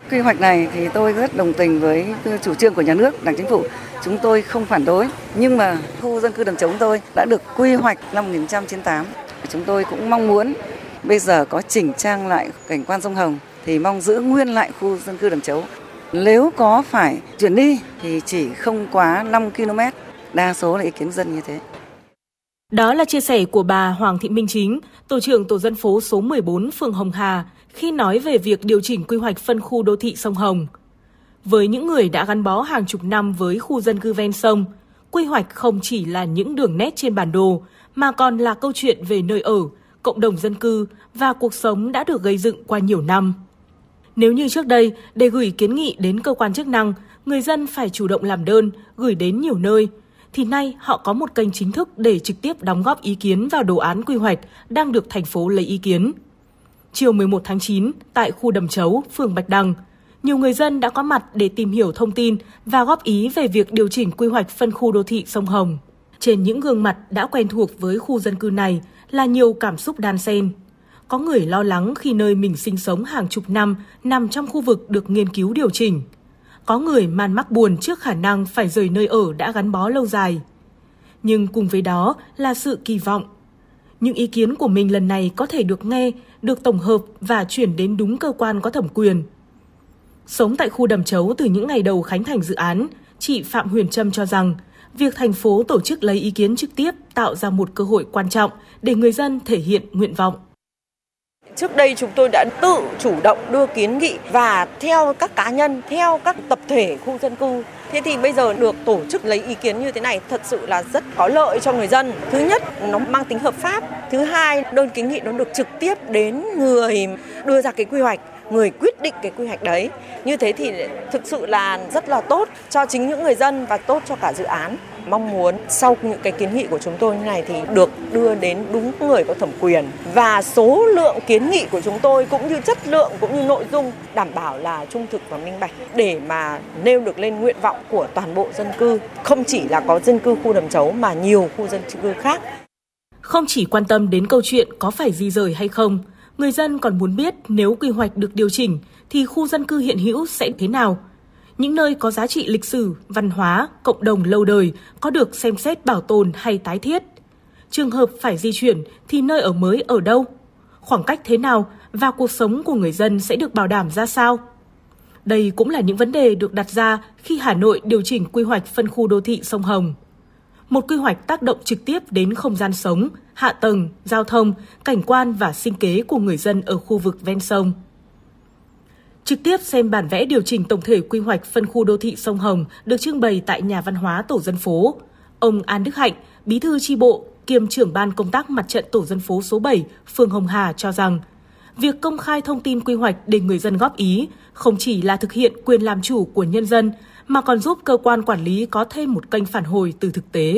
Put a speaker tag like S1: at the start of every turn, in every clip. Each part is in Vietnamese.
S1: Quy hoạch này thì tôi rất đồng tình với chủ trương của nhà nước, Đảng, Chính phủ. Chúng tôi không phản đối, nhưng mà khu dân cư Đầm Trống tôi đã được quy hoạch năm 1998. Chúng tôi cũng mong muốn bây giờ có chỉnh trang lại cảnh quan sông Hồng thì mong giữ nguyên lại khu dân cư Đầm Trống. Nếu có phải chuyển đi thì chỉ không quá 5 km, đa số là ý kiến dân như thế.
S2: Đó là chia sẻ của bà Hoàng Thị Minh Chính, tổ trưởng tổ dân phố số 14 phường Hồng Hà khi nói về việc điều chỉnh quy hoạch phân khu đô thị sông Hồng. Với những người đã gắn bó hàng chục năm với khu dân cư ven sông, quy hoạch không chỉ là những đường nét trên bản đồ mà còn là câu chuyện về nơi ở, cộng đồng dân cư và cuộc sống đã được gây dựng qua nhiều năm. Nếu như trước đây, để gửi kiến nghị đến cơ quan chức năng, người dân phải chủ động làm đơn, gửi đến nhiều nơi, thì nay họ có một kênh chính thức để trực tiếp đóng góp ý kiến vào đồ án quy hoạch đang được thành phố lấy ý kiến. Chiều 11 tháng 9, tại khu Đầm Chấu, phường Bạch Đằng, nhiều người dân đã có mặt để tìm hiểu thông tin và góp ý về việc điều chỉnh quy hoạch phân khu đô thị sông Hồng. Trên những gương mặt đã quen thuộc với khu dân cư này là nhiều cảm xúc đan xen. Có người lo lắng khi nơi mình sinh sống hàng chục năm nằm trong khu vực được nghiên cứu điều chỉnh. Có người man mác buồn trước khả năng phải rời nơi ở đã gắn bó lâu dài. Nhưng cùng với đó là sự kỳ vọng. Những ý kiến của mình lần này có thể được nghe, được tổng hợp và chuyển đến đúng cơ quan có thẩm quyền. Sống tại khu Đầm Chấu từ những ngày đầu khánh thành dự án, chị Phạm Huyền Trâm cho rằng việc thành phố tổ chức lấy ý kiến trực tiếp tạo ra một cơ hội quan trọng để người dân thể hiện nguyện vọng.
S3: Trước đây chúng tôi đã tự chủ động đưa kiến nghị và theo các cá nhân, theo các tập thể khu dân cư. Thế thì bây giờ được tổ chức lấy ý kiến như thế này thật sự là rất có lợi cho người dân. Thứ nhất, nó mang tính hợp pháp. Thứ hai, đơn kiến nghị nó được trực tiếp đến người đưa ra cái quy hoạch, người quyết định cái quy hoạch đấy. Như thế thì thực sự là rất là tốt cho chính những người dân và tốt cho cả dự án. Mong muốn sau những cái kiến nghị của chúng tôi như này thì được đưa đến đúng người có thẩm quyền và số lượng kiến nghị của chúng tôi cũng như chất lượng cũng như nội dung đảm bảo là trung thực và minh bạch để mà nêu được lên nguyện vọng của toàn bộ dân cư, không chỉ là có dân cư khu Đầm Chấu mà nhiều khu dân cư khác.
S2: Không chỉ quan tâm đến câu chuyện có phải di rời hay không, người dân còn muốn biết nếu quy hoạch được điều chỉnh thì khu dân cư hiện hữu sẽ thế nào. Những nơi có giá trị lịch sử, văn hóa, cộng đồng lâu đời có được xem xét bảo tồn hay tái thiết. Trường hợp phải di chuyển thì nơi ở mới ở đâu? Khoảng cách thế nào và cuộc sống của người dân sẽ được bảo đảm ra sao? Đây cũng là những vấn đề được đặt ra khi Hà Nội điều chỉnh quy hoạch phân khu đô thị sông Hồng. Một quy hoạch tác động trực tiếp đến không gian sống, hạ tầng, giao thông, cảnh quan và sinh kế của người dân ở khu vực ven sông. Trực tiếp xem bản vẽ điều chỉnh tổng thể quy hoạch phân khu đô thị sông Hồng được trưng bày tại Nhà văn hóa Tổ dân phố. Ông An Đức Hạnh, Bí thư chi bộ, kiêm trưởng ban công tác mặt trận Tổ dân phố số 7, phường Hồng Hà cho rằng, việc công khai thông tin quy hoạch để người dân góp ý không chỉ là thực hiện quyền làm chủ của nhân dân, mà còn giúp cơ quan quản lý có thêm một kênh phản hồi từ thực tế.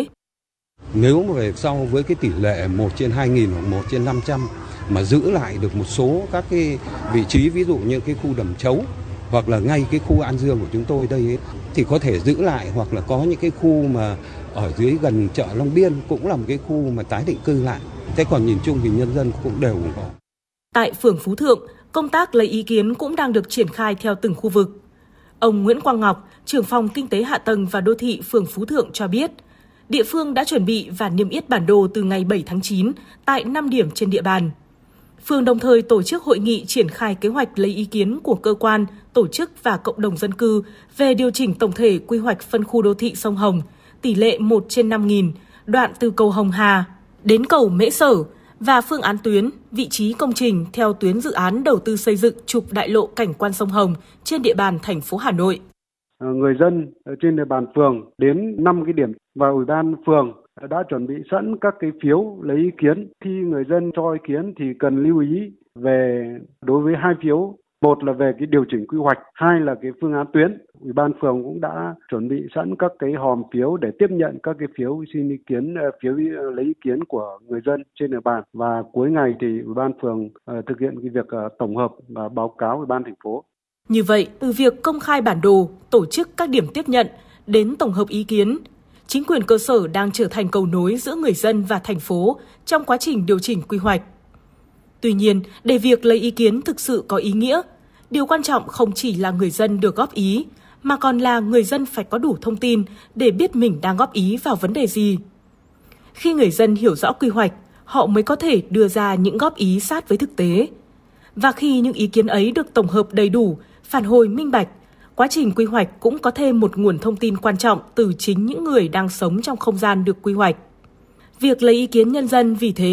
S4: Nếu mà về sau với cái tỷ lệ 1/2000 hoặc 1/500 mà giữ lại được một số các cái vị trí, ví dụ như cái khu Đầm Chấu hoặc là ngay cái khu An Dương của chúng tôi đây ấy, thì có thể giữ lại, hoặc là có những cái khu mà ở dưới gần chợ Long Biên cũng là một cái khu mà tái định cư lại. Thế còn nhìn chung thì nhân dân cũng đều ủng hộ.
S2: Tại phường Phú Thượng, công tác lấy ý kiến cũng đang được triển khai theo từng khu vực. Ông Nguyễn Quang Ngọc, trưởng phòng Kinh tế Hạ tầng và Đô thị phường Phú Thượng cho biết, địa phương đã chuẩn bị và niêm yết bản đồ từ ngày 7 tháng 9 tại 5 điểm trên địa bàn. Phường đồng thời tổ chức hội nghị triển khai kế hoạch lấy ý kiến của cơ quan, tổ chức và cộng đồng dân cư về điều chỉnh tổng thể quy hoạch phân khu đô thị sông Hồng, tỷ lệ 1/5000, đoạn từ cầu Hồng Hà đến cầu Mễ Sở và phương án tuyến, vị trí công trình theo tuyến dự án đầu tư xây dựng trục đại lộ cảnh quan sông Hồng trên địa bàn thành phố Hà Nội.
S5: Người dân trên địa bàn phường đến 5 cái điểm và Ủy ban phường đã chuẩn bị sẵn các cái phiếu lấy ý kiến. Khi người dân cho ý kiến thì cần lưu ý về đối với 2 phiếu. Một là về cái điều chỉnh quy hoạch, 2 là cái phương án tuyến. Ủy ban phường cũng đã chuẩn bị sẵn các cái hòm phiếu để tiếp nhận các cái phiếu xin ý kiến, phiếu lấy ý kiến của người dân trên địa bàn. Và cuối ngày thì Ủy ban phường thực hiện cái việc tổng hợp và báo cáo Ủy ban thành phố.
S2: Như vậy, từ việc công khai bản đồ, tổ chức các điểm tiếp nhận đến tổng hợp ý kiến, chính quyền cơ sở đang trở thành cầu nối giữa người dân và thành phố trong quá trình điều chỉnh quy hoạch. Tuy nhiên, để việc lấy ý kiến thực sự có ý nghĩa, Điều quan trọng không chỉ là người dân được góp ý, mà còn là người dân phải có đủ thông tin để biết mình đang góp ý vào vấn đề gì. Khi người dân hiểu rõ quy hoạch, họ mới có thể đưa ra những góp ý sát với thực tế. Và khi những ý kiến ấy được tổng hợp đầy đủ, phản hồi minh bạch, quá trình quy hoạch cũng có thêm một nguồn thông tin quan trọng từ chính những người đang sống trong không gian được quy hoạch. Việc lấy ý kiến nhân dân vì thế